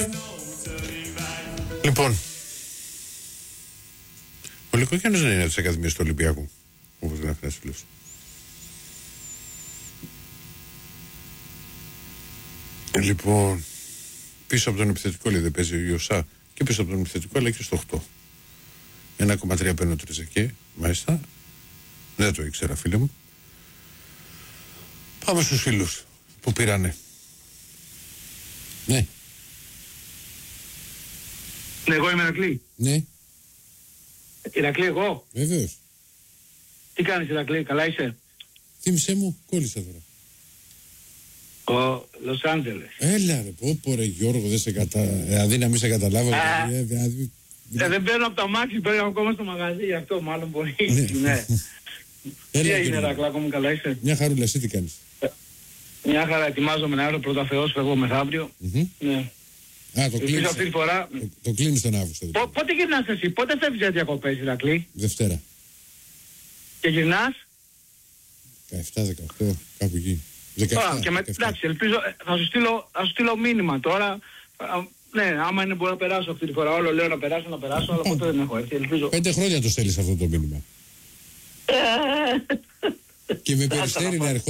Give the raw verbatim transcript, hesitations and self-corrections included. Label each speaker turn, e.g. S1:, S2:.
S1: Λοιπόν, ο Λυκόκιανος δεν είναι της Ακαδημίας του Ολυμπιακού, όπως γράφει ένας φίλος. Λοιπόν, πίσω από τον επιθετικό λέει δεν παίζει ο Ιωσά, και πίσω από τον επιθετικό αλλά και στο οκτώ. ένα κόμμα τρία παίρνει ο Τριζεκέ, μάλιστα. Δεν το ήξερα, φίλε μου. Πάμε στους φίλους που πήρανε. Ναι.
S2: Ναι, εγώ είμαι Ηρακλή.
S1: Ναι.
S2: Ηρακλή, εγώ.
S1: Βεβαίως.
S2: Τι κάνεις, Ηρακλή, καλά είσαι?
S1: Θύμισέ μου, κόλλησα τώρα.
S2: Ο Λος Άντζελες.
S1: Έλα ρε, πω πω ρε Γιώργο, δεν σε κατα... δηλαδή να μην σε καταλάβω.
S2: Α,
S1: δηλαδή, δηλαδή...
S2: Ε, δεν παίρνω από τα μάξι, παίρνω ακόμα στο μαγαζί, γι' αυτό μάλλον μπορεί.
S1: Ναι.
S2: Ναι.
S1: Έλα,
S2: Τι έγινε,
S1: κύριε.
S2: Ηρακλά, ακόμα καλά είσαι?
S1: Μια χαρούλα, εσύ τι κάνεις?
S2: Μια χαρά, ετοιμάζομαι να έρθω πρώτα Θεός, φεύγω μεθαύριο.
S1: Mm-hmm.
S2: Ναι.
S1: Α, το κλείνεις,
S2: αυτή τη φορά...
S1: το, το κλείνεις τον Αύγουστο.
S2: Πο, πότε γυρνάς εσύ, πότε φεύγεις για διακοπές, Ηρακλή?
S1: Δευτέρα.
S2: Και γυρνάς?
S1: δεκαεπτά δεκαοκτώ, κάπου εκεί. δεκαεπτά,
S2: Α, και με,
S1: δεκαεπτά.
S2: εντάξει, ελπίζω, ε, θα σου, στείλω, θα σου στείλω μήνυμα τώρα. Α, ναι, άμα είναι μπορώ να περάσω αυτή τη φορά. Όλο λέω να περάσω, να περάσω, αλλά ποτέ δεν έχω έρθει. Ελπίζω.
S1: Πέντε χρόνια το στέλνεις αυτό το μήνυμα. Και με περιστέρι να ερχόμαστε.